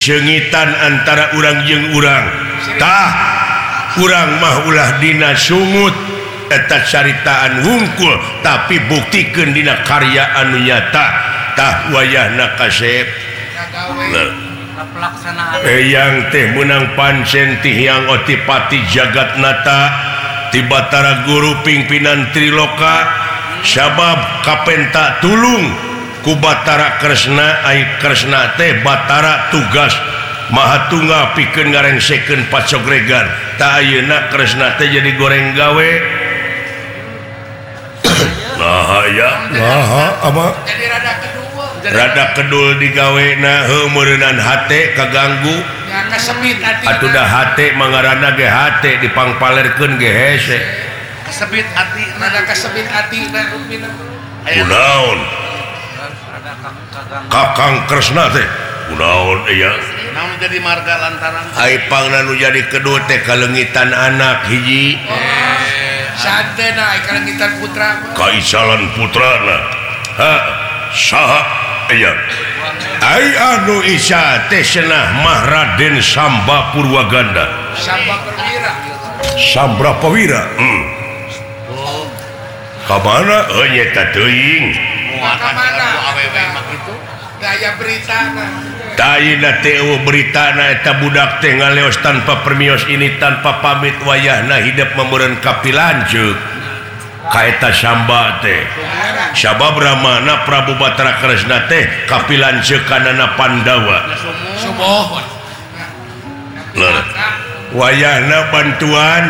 cengitan antara urang jeung urang urang mah ulah dina sungut eta caritaan wungkul tapi buktikeun dina karya anu nyata tah wayahna kasep eyang teh menang pancen tihang otipati jagatnata ti Batara Guru pimpinan Triloka sabab kapenta tulung ku Batara Kresna ai Kresna teh Batara tugas Mahatunggal pikeun ngarengsekeun pacogregan ta ayeuna Kresna teh jadi goreng gawe nah ya apa jadi rada kedul digawena heuh meureunnan hate kaganggu ya kesebit hati atuh da hate mangarana ge hate dipangpalerkeun ge hese kesebit hati rada kesebit hati dan rupina kunaon Kakang Kresna teh kunaon aya namun jadi marga lantaran aipangna nu jadi kedua teh kalengitan anak hiji santena kalengitan putra kaisalan putrana ha saha aya ai anu isa teh cenah mah Raden Samba Purwaganda Sambra Prawira kamana nya ta teuing gaya berita Tayina teh beritana eta budak teh ngaleos tanpa permios ini tanpa pamit wayahna hidup membeureun kapilanceuk ka eta Samba teh sabab ramana Prabu Batara Kresna teh kapilanceukanana Pandawa sumohon wayahna bantuan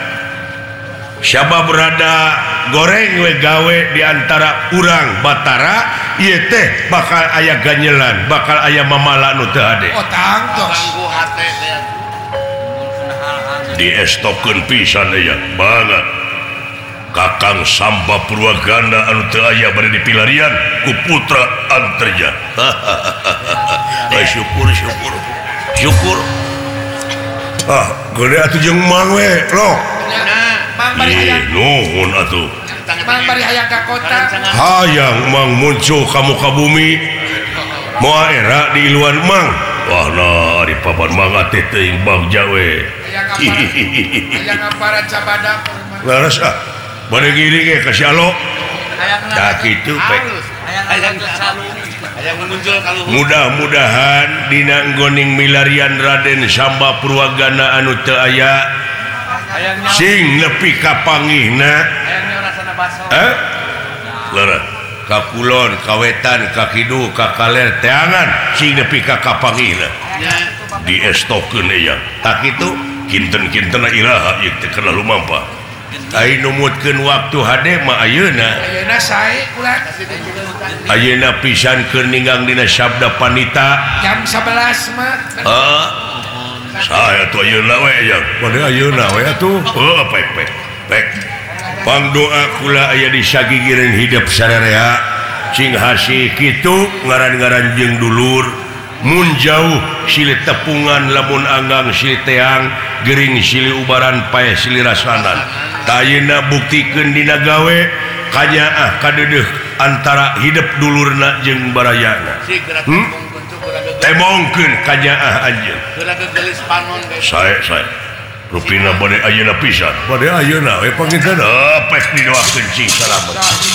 sabab rada goreng we gawe diantara urang Batara ieu teh bakal aya ganyelan bakal aya mamala nu teu hade oh tangtos diestokeun pisan aya banget Kakang Samba Purwaganda anu teu aya bari dipilarian ku putra Antarja syukur gede atuh jeung mang we lo mang bari hayang nuhun atuh mang bari hayang ka kota hayang mang muncul ka muka bumi moal era di iluan mang wah nah di papan mang teh teuing bagja we hayang aparat cabadak laras bade gini ge ka si Alo tah kitu pek mudah-mudahan dina nggoning milarian Raden Samba Purwaganda anu teu aya sing nepi ka panggihna lara ka kulon ka wetan ka kidul ka kaler teangan sing nepi ka panggihna diestokeun aya tak kitu kinten-kintenna iraha ieu teh kana lumampah ai numutkeun waktu hade mah ayeuna sae ulah ayeuna pisan keur ninggang dina sabda panita jam 11 mah saya tuh ayeuna we ya pada ayeuna we atuh pek pangdoa kula aya di sagigireun hidup sararea cing hasih kitu ngaran-ngaran jeung dulur mun jauh silih tepungan lamun anggang silih teang gering silih ubaran pae silih rasanan tayina buktikeun dina gawe kanyaah kadeudeuh antara hidup dulurna jeung barayana temongkeun kanyaah anjeun sae rupina bade ayeuna pisan bade ayeuna we panginten pes didoakeun cing salamet